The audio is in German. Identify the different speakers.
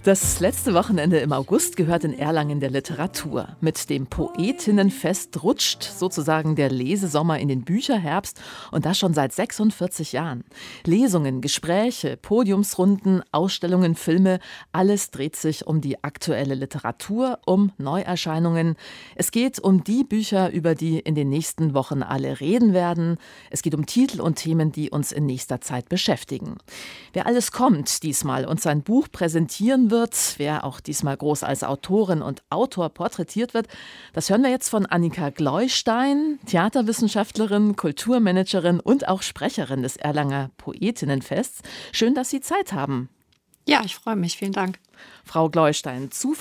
Speaker 1: Das letzte Wochenende im August gehört in Erlangen der Literatur. Mit dem Poetinnenfest rutscht sozusagen der Lesesommer in den Bücherherbst und das schon seit 46 Jahren. Lesungen, Gespräche, Podiumsrunden, Ausstellungen, Filme, alles dreht sich um die aktuelle Literatur, um Neuerscheinungen. Es geht um die Bücher, über die in den nächsten Wochen alle reden werden. Es geht um Titel und Themen, die uns in nächster Zeit beschäftigen. Wer alles kommt diesmal und sein Buch präsentieren wird, wer auch diesmal groß als Autorin und Autor porträtiert wird, das hören wir jetzt von Annika Gleustein, Theaterwissenschaftlerin, Kulturmanagerin und auch Sprecherin des Erlanger Poetinnenfests. Schön, dass Sie Zeit haben.
Speaker 2: Ja, ich freue mich. Vielen Dank.
Speaker 1: Frau Gleustein,